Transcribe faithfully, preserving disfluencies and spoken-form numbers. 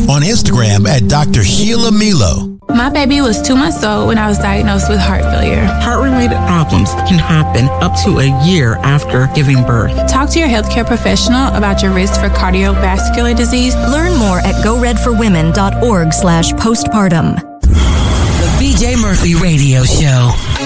On Instagram at Doctor Sheila Milo. My baby was two months old when I was diagnosed with heart failure. Heart-related problems can happen up to a year after giving birth. Talk to your healthcare professional about your risk for cardiovascular disease. Learn more at go red for women dot org slash postpartum. The B J Murphy Radio Show.